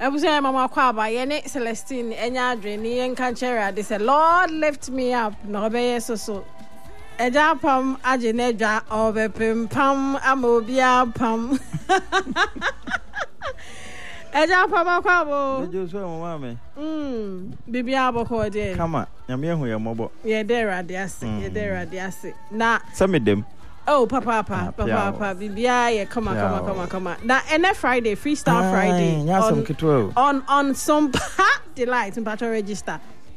Ebusa mama kwaba ye Celestine enya adwene ye nka chere they say Lord lift me up no be so eja pam ajenedwa obepem pam amobia pam eja pam kwabo ejo so mama me bibia boko de kama nyame ehu ye mobo ye there radiase ye there radiase na samedem. Oh, papa, bibia, yeah, come on. Now, and Friday, Freestyle Friday. On some delight in battle register.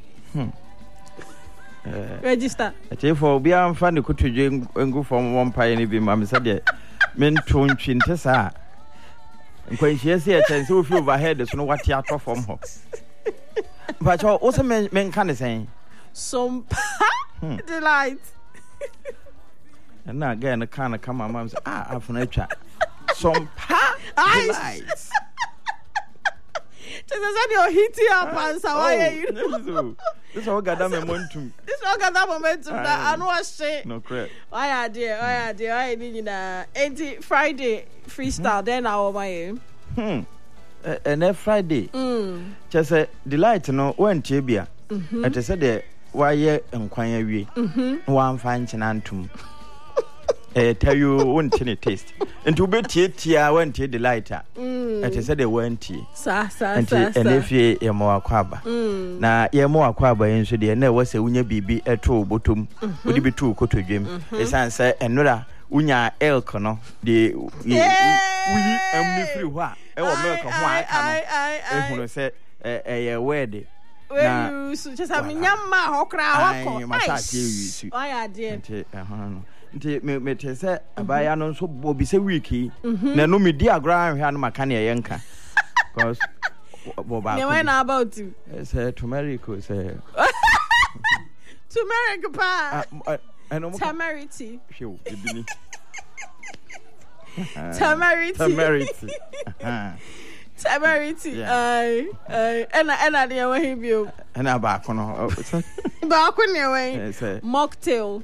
Register. For be am fan could and go from one pie and be mamma said, men tone chintesa. And when she has here, so few overhead, there's no what theatre from her. But also men kind of saying, some delight. And now again, the kind of come my mom says, I've nature. Some lights. Just as you're hitting up and so this all got that momentum. This all got that momentum. I know what shit. No crap. I need 80 Friday freestyle. Then I'll my and then Friday. Just a delight, no one tibia. And I said, why ye inquire we one fine chinantum. Tell you one tinny taste. And to be tia went to the lighter. And I said, they weren't tea. And if ye more quaba. Now, ye more quaba, and so there never was a unya bibi a true bottom. Would it be true, Coto Jim? It's answer another unya elcono. The we and me free what? Oh, milk of white. I said, a wedding. Well, you just have me yamma or crowd. I did. Me say abaya no so bobi se wiki na no me dia ground hia no makane yenka because boba you know about you say turmeric say turmeric pa temerity show bibini temerity and the way you and about no back when you say mocktail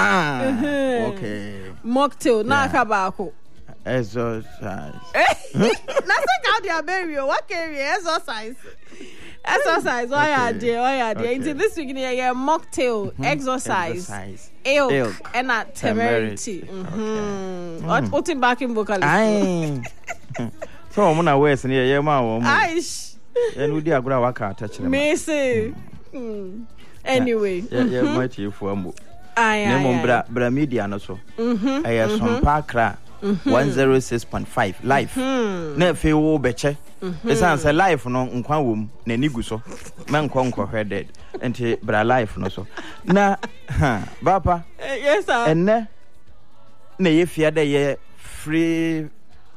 okay mocktail na kabako exercise na say how they bury what carry exercise why are they into this week here mocktail exercise ilk and at temerity what in back in vocalist so muna west near ye ma wo mo aish and we dia agura waka touch them me say anyway yeah might you for mo ai bra media no so eh some pakra 106.5 live na fe wo beche esan say live no nkwa wom na nigu so man nkwa headed enti bra live no so na baba yes sir enne na ye fia da ye free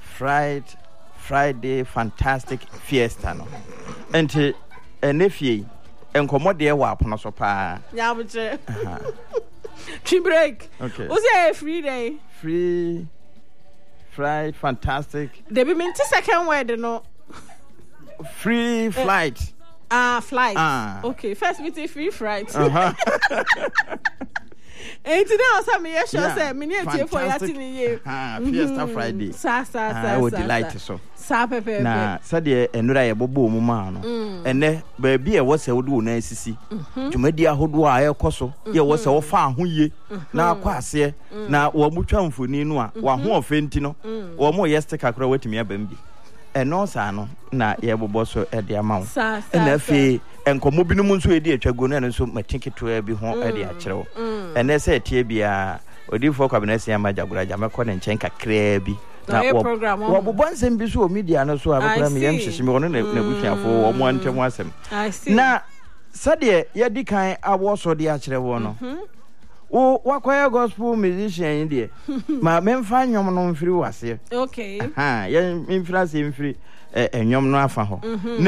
Friday fantastic fiesta no enti enefie enkomode wa apono so pa ya buche tree break okay o say free day free fried fantastic they be mean second word no free flight flight okay first meeting free flight and today also me sure say me need to for yatini ye fiesta Friday sa would delight so sa pepe na sade enura ye bobo mu ma no ene ba bi e wo se wodo na asisi dwumadi ahodo a ekoso ye wo se wo fa ahoye na akwase na wo mutwa mfoni no a wa ho ofenti no wo mo yestika kra watimi abambi eno sa no na ye bobo so e de amawo na fi enkomo binum nso edi atwago na nso matikito bi ho e de akyerewo ene se tie bia odifo kwabinasi amajagura jameko ne nchen kakra bi na wo bobo nsem bi so media no so abekora me yam hyehye me wono na bufiafo wo mo antem asem na sade ye dikan awo so de akyerewo no wo wakwaya gospel musician de ma memfa nyom no mfiri wase okay ye mfira se mfiri enyom no afa ho